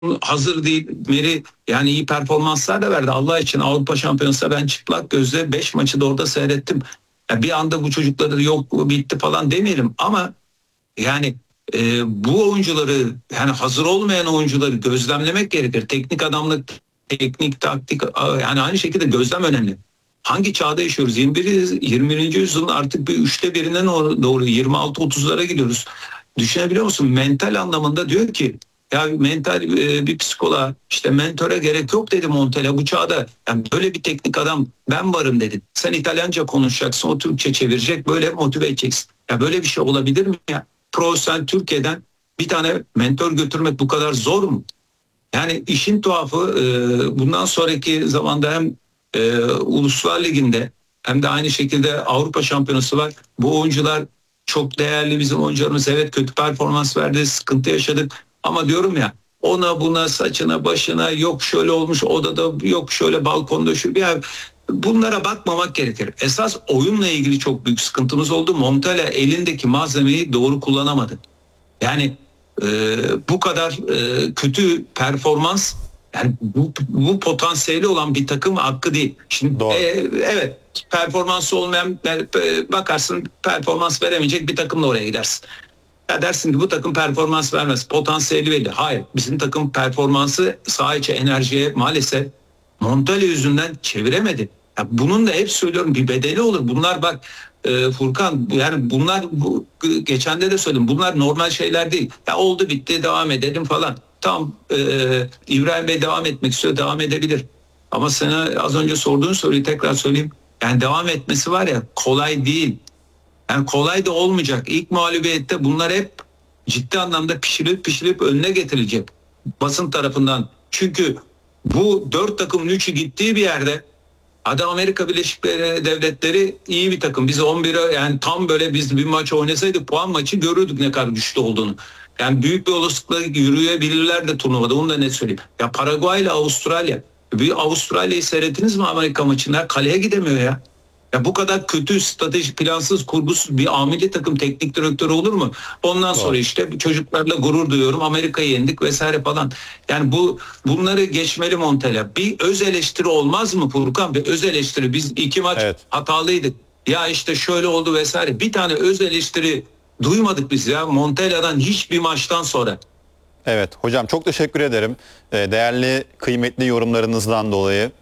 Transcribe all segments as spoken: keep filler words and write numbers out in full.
hazır değil. Meri yani iyi performanslar da verdi. Allah için Avrupa Şampiyonası'na ben çıplak gözle beş maçı da orada seyrettim. Yani bir anda bu çocukları yok bitti falan demeyelim ama yani e, bu oyuncuları yani hazır olmayan oyuncuları gözlemlemek gerekir. Teknik adamlık, teknik taktik yani aynı şekilde gözlem önemli. Hangi çağda yaşıyoruz? yirmi bir, yirmi birinci yüzyılın artık bir üçte birinden doğru yirmi altı otuzlara gidiyoruz. Düşünebiliyor musun? Mental anlamında diyor ki ya mental e, bir psikoloğa işte mentöre gerek yok dedi Montella bu çağda. Yani böyle bir teknik adam ben varım dedi. Sen İtalyanca konuşacaksın, o Türkçe çevirecek, böyle motive edeceksin. Ya böyle bir şey olabilir mi ya? Profesyonel Türkiye'den bir tane mentor götürmek bu kadar zor mu? Yani işin tuhafı e, bundan sonraki zamanda hem e, Uluslar Ligi'nde hem de aynı şekilde Avrupa Şampiyonası var. Bu oyuncular çok değerli bizim oyuncularımız. Evet kötü performans verdi, sıkıntı yaşadık. Ama diyorum ya ona buna saçına başına yok şöyle olmuş odada yok şöyle balkonda şu bir bunlara bakmamak gerekir. Esas oyunla ilgili çok büyük sıkıntımız oldu. Montella elindeki malzemeyi doğru kullanamadı. Yani e, bu kadar e, kötü performans yani bu, bu potansiyeli olan bir takım hakkı değil. Şimdi e, evet performansı olmayan e, bakarsın performans veremeyecek bir takımla oraya gidersin. Ya dersin ki bu takım performans vermez. Potansiyeli belli. Hayır. Bizim takım performansı saha içi enerjiye maalesef Montella yüzünden çeviremedi. Ya bunun da hep söylüyorum bir bedeli olur. Bunlar bak e, Furkan yani bunlar bu, geçende de söyledim. Bunlar normal şeyler değil. Ya oldu bitti devam edelim falan. Tam e, İbrahim Bey devam etmek istiyor devam edebilir. Ama sana az önce sorduğun soruyu tekrar söyleyeyim. Yani devam etmesi var ya kolay değil. Yani kolay da olmayacak. İlk mağlubiyette bunlar hep ciddi anlamda pişirilip pişirilip önüne getirilecek basın tarafından. Çünkü bu dört takımın üçü gittiği bir yerde hadi Amerika Birleşik Devletleri iyi bir takım. Biz on bire yani tam böyle biz bir maç oynasaydık puan maçı görürdük ne kadar güçlü olduğunu. Yani büyük bir olasılıkla yürüyebilirler de turnuvada onu da net söyleyeyim. Ya Paraguay ile Avustralya. Bir Avustralya'yı seyrettiniz mi Amerika maçında? Kaleye gidemiyor ya. Ya bu kadar kötü strateji plansız kurgusuz bir amili takım teknik direktörü olur mu? Ondan sonra işte çocuklarla gurur duyuyorum Amerika'yı yendik vesaire falan. Yani bu bunları geçmeli Montella. Bir öz eleştiri olmaz mı Furkan? Bir öz eleştiri biz iki maç evet. hatalıydık. Ya işte şöyle oldu vesaire. Bir tane öz eleştiri duymadık biz ya Montella'dan hiçbir maçtan sonra. Evet hocam çok teşekkür ederim. Değerli kıymetli yorumlarınızdan dolayı.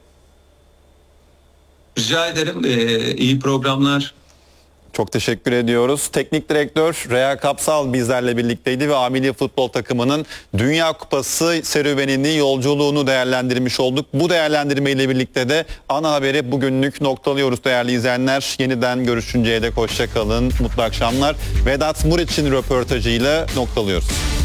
Rica ederim. Ee, iyi programlar. Çok teşekkür ediyoruz. Teknik direktör Reha Kapsal bizlerle birlikteydi ve A Milli Futbol takımının Dünya Kupası serüvenini, yolculuğunu değerlendirmiş olduk. Bu değerlendirme ile birlikte de ana haberi bugünlük noktalıyoruz değerli izleyenler. Yeniden görüşünceye dek hoşça kalın. Mutlu akşamlar. Vedat Muriç'in röportajıyla noktalıyoruz.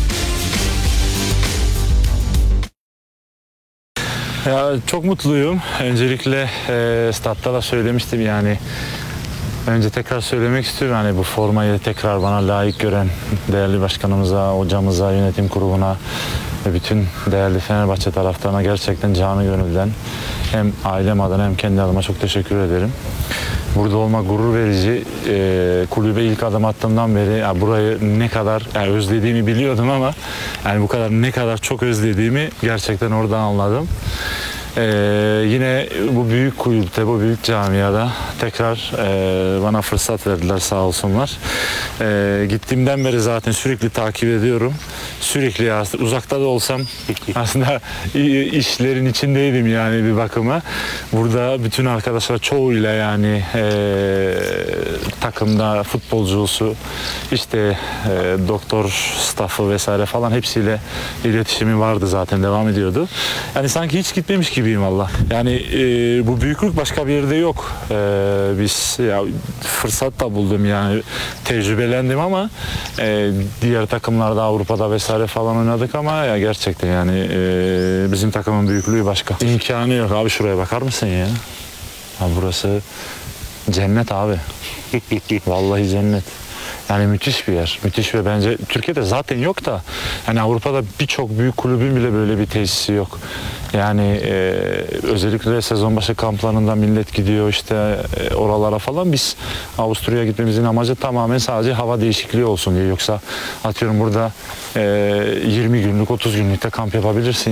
Ya çok mutluyum. Öncelikle e, statta da söylemiştim yani. Önce tekrar söylemek istiyorum hani bu formayı tekrar bana layık gören değerli başkanımıza, hocamıza, yönetim kuruluna ve bütün değerli Fenerbahçe taraftarına gerçekten canı gönülden hem ailem adına hem kendi adıma çok teşekkür ederim. Burada olmak gurur verici. E, kulübe ilk adım attığımdan beri ya burayı ne kadar yani özlediğimi biliyordum ama yani bu kadar ne kadar çok özlediğimi gerçekten oradan anladım. Ee, yine bu büyük kulüpte, bu büyük camiada tekrar e, bana fırsat verdiler sağ olsunlar. E, gittiğimden beri zaten sürekli takip ediyorum. Sürekli aslında uzakta da olsam aslında işlerin içindeydim yani bir bakıma. Burada bütün arkadaşlar çoğuyla yani e, takımda futbolcusu, işte e, doktor staffı vesaire falan hepsiyle iletişimi vardı zaten devam ediyordu. Yani sanki hiç gitmemiş gibi gibiyim valla. Yani e, bu büyüklük başka bir yerde yok. E, biz ya fırsat da buldum yani tecrübelendim ama e, diğer takımlarda Avrupa'da vesaire falan oynadık ama ya gerçekten yani e, bizim takımın büyüklüğü başka. İmkanı yok abi şuraya bakar mısın ya? Ha, burası cennet abi. Vallahi cennet. Yani müthiş bir yer. Müthiş ve bence Türkiye'de zaten yok da yani Avrupa'da birçok büyük kulübün bile böyle bir tesisi yok. Yani e, özellikle sezon başı kamplarında millet gidiyor işte e, oralara falan. Biz Avusturya'ya gitmemizin amacı tamamen sadece hava değişikliği olsun diye. Yoksa atıyorum burada e, yirmi günlük otuz günlük de kamp yapabilirsin.